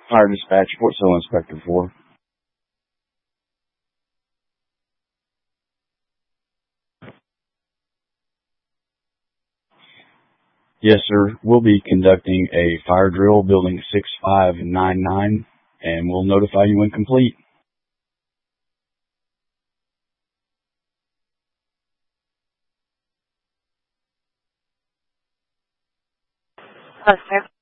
Fire dispatch, Fort Sill Inspector 4. Yes, sir. We'll be conducting a fire drill, building 6599, and we'll notify you when complete. Hello, sir.